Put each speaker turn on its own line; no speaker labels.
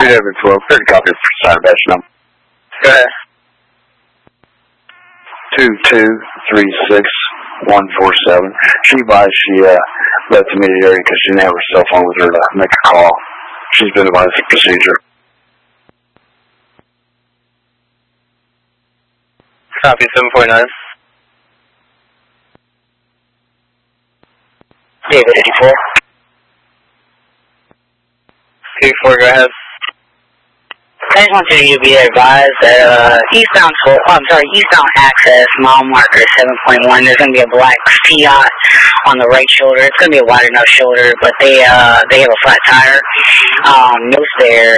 Every 12, 30 copy for side batch number.
Go ahead.
2236147. She advised she left the immediate area because she didn't have her cell phone with her to make a call. She's been advised the procedure.
Copy 749. David 84. 84, go ahead.
I just want you to be advised that eastbound access, mile marker 7.1, there's going to be a black Fiat on the right shoulder. It's going to be a wide enough shoulder, but they have a flat tire. Notes there